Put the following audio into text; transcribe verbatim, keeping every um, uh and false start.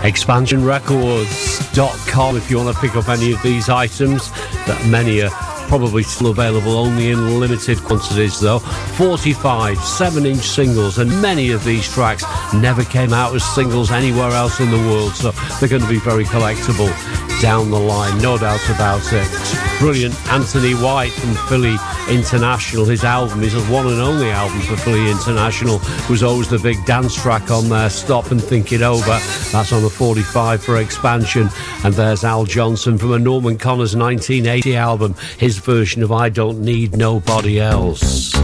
expansion records dot com if you want to pick up any of these items. That many are probably still available only in limited quantities though. forty-five seven inch singles, and many of these tracks never came out as singles anywhere else in the world, so they're going to be very collectible down the line, no doubt about it. Brilliant Anthony White from Philly International. His album, his one and only album for Philly International, was always the big dance track on there, Stop and Think It Over. That's on the forty-five for Expansion. And there's Al Johnson from a Norman Connors nineteen eighty album, his version of I Don't Need Nobody Else.